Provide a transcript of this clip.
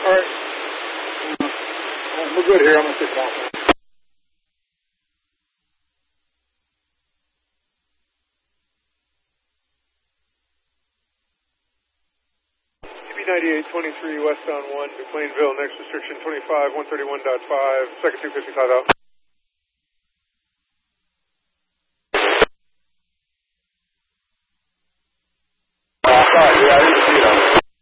All right. We're good here. I'm going to take it off. CB9823 westbound 1 to Plainville, next restriction 25, 131.5, second 255 out.